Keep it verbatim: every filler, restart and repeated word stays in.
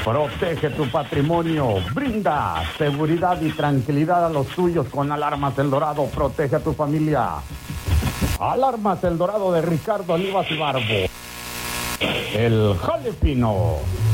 Protege tu patrimonio, brinda seguridad y tranquilidad a los tuyos con Alarmas El Dorado. Protege a tu familia. Alarmas El Dorado de Ricardo Olivas y Barbo. El Jale Fino.